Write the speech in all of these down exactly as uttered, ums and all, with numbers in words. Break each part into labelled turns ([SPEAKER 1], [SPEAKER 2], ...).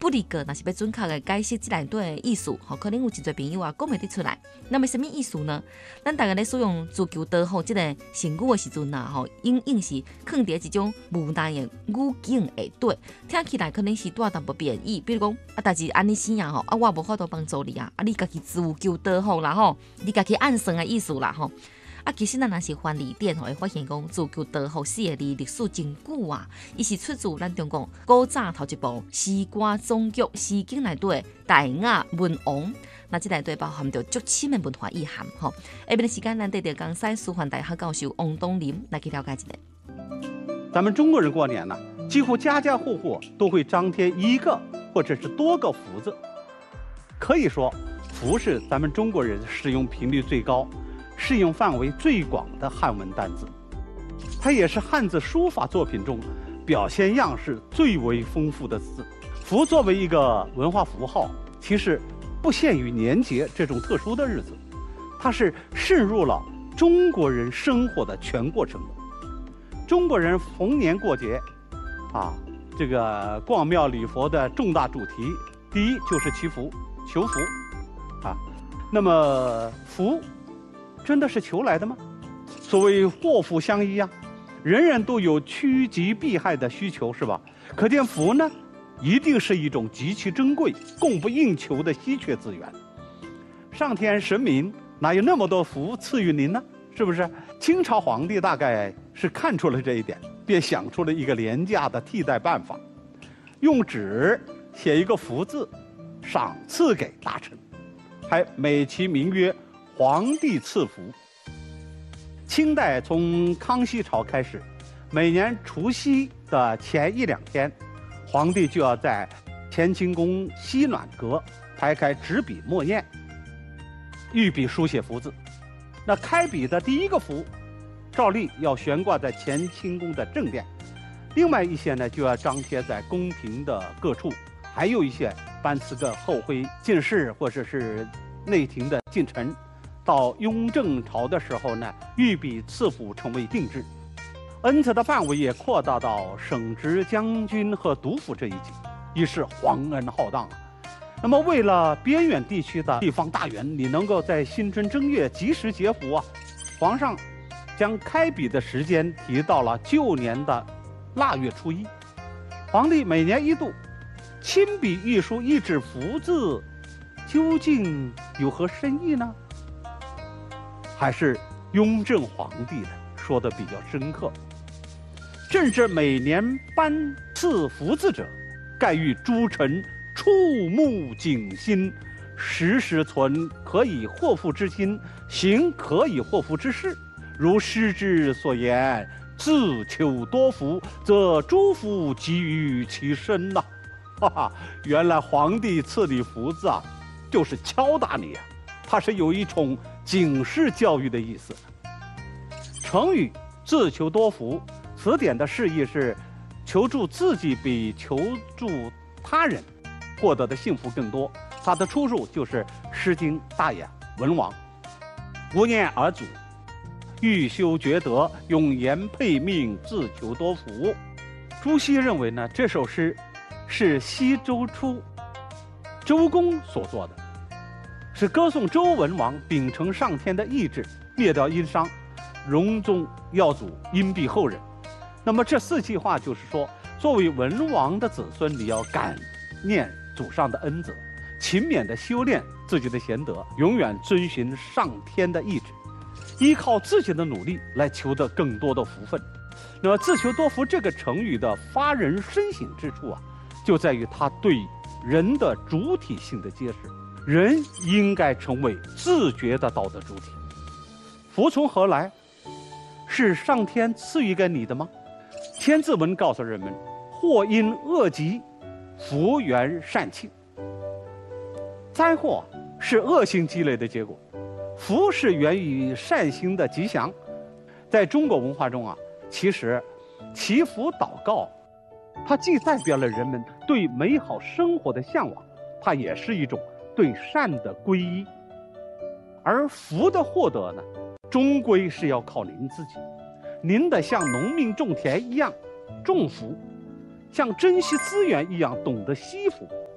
[SPEAKER 1] 不离个，若是要准确的解释这内底的意思，吼，可能有真侪朋友啊讲袂得出来。那么什么意思呢？咱大家咧使用自求多福这个成语的时阵呐，吼，应应是放伫一种无奈的语境下底，听起来可能是带淡薄贬义，比如讲啊，代志安尼生啊，吼，啊，我无法度帮助你啊，啊，你家己自求多福啦，吼，你家己暗算的意思啦，吼。啊，其实咱若是翻字典吼，会发现讲自求多福四个字历史真久啊，伊是出自咱中国古早头一部诗歌总曲《诗经》内底的《大雅文王》。那这内底包含着足深的文化意涵吼。下面的时间，咱得到江西师范大学教授王东林来去了解一下。
[SPEAKER 2] 咱们中国人过年呢，几乎家家户户都会张贴一个或者是多个福字，可以说福是咱们中国人使用频率最高、适用范围最广的汉文单字，它也是汉字书法作品中表现样式最为丰富的字。福作为一个文化符号，其实不限于年节这种特殊的日子，它是渗入了中国人生活的全过程的。中国人逢年过节，啊，这个逛庙礼佛的重大主题，第一就是祈福、求福，啊，那么福真的是求来的吗？所谓祸福相依啊，人人都有趋吉避害的需求，是吧？可见福呢，一定是一种极其珍贵、供不应求的稀缺资源。上天神明哪有那么多福赐予您呢？是不是？清朝皇帝大概是看出了这一点，便想出了一个廉价的替代办法，用纸写一个福字，赏赐给大臣，还美其名曰皇帝赐福。清代从康熙朝开始，每年除夕的前一两天，皇帝就要在乾清宫西暖阁排开纸笔墨砚，御笔书写福字。那开笔的第一个福，照例要悬挂在乾清宫的正殿，另外一些呢就要张贴在宫廷的各处，还有一些颁赐给后妃进士或者是内廷的近臣。到雍正朝的时候呢，御笔赐福成为定制，恩赐的范围也扩大到省直将军和督府这一级，已是皇恩浩荡了。那么为了边远地区的地方大员，你能够在新春正月及时结福啊，皇上将开笔的时间提到了旧年的腊月初一。皇帝每年一度亲笔御书一纸福字，究竟有何深意呢？还是雍正皇帝的说的比较深刻。正是每年颁赐福字者，盖欲诸臣触目警心，时时存可以祸福之心，行可以祸福之事。如诗之所言，自求多福，则诸福集于其身呐、啊。哈哈，原来皇帝赐你福字啊，就是敲打你啊，它是有一种警示教育的意思。成语自求多福，词典的释义是求助自己比求助他人获得的幸福更多。它的出处就是《诗经·大雅·文王》。无念而祖，欲修厥德，用言配命，自求多福。朱熹认为呢，这首诗是西周初周公所作的，是歌颂周文王秉承上天的意志，灭掉殷商，荣宗耀祖，荫庇后人。那么这四句话就是说，作为文王的子孙，你要感念祖上的恩泽，勤勉地修炼自己的贤德，永远遵循上天的意志，依靠自己的努力来求得更多的福分。那么自求多福这个成语的发人深省之处啊，就在于它对人的主体性的揭示。人应该成为自觉的道德主体。福从何来？是上天赐予给你的吗？千字文告诉人们，祸因恶极，福源善庆。灾祸是恶行积累的结果，福是源于善行的吉祥。在中国文化中啊，其实祈福祷告，它既代表了人们对美好生活的向往，它也是一种对善的皈依。而福的获得呢，终归是要靠您自己。您得像农民种田一样种福，像珍惜资源一样懂得惜福。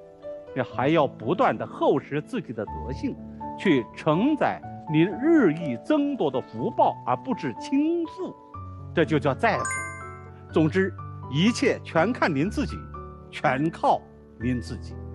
[SPEAKER 2] 你还要不断的厚实自己的德性，去承载您日益增多的福报，而不致倾覆，这就叫在福。总之，一切全看您自己，全靠您自己。